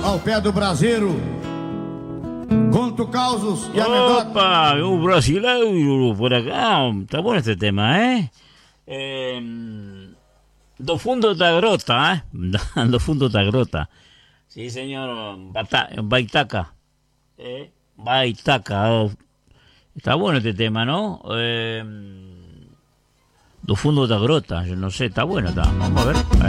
ao pé do braseiro. Conto causos e anedota. Opa, un brasileiro por acá. Está bueno este tema, ¿eh? Do fundo da grota, ¿eh? Do fundo da grota. Sí, señor Baitaca. Baitaca. Está bueno este tema, ¿no? Do fundo da grota, yo no sé, está bueno, está. Vamos a ver.